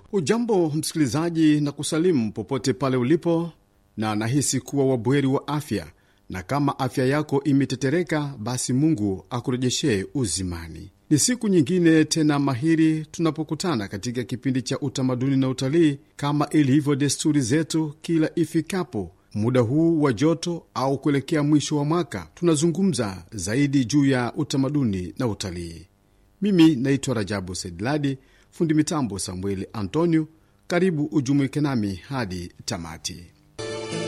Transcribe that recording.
Ujambo msikilizaji, na kusalimu popote pale ulipo, na nahisi kuwa wabweri wa afya, na kama afya yako imetetereka, basi Mungu akurejeshe uzimani. Ni siku nyingine tena mahiri tunapokutana katika kipindi cha utamaduni na utalii, kama ilivyo desturi zetu kila ifikapo muda huu wa joto au kuelekea mwisho wa mwaka. Tunazungumza zaidi juu ya utamaduni na utalii. Mimi naitwa Rajabu Sedladi, fundi mitambo Samueli Antonio. Karibu ujumuike nami hadi tamati.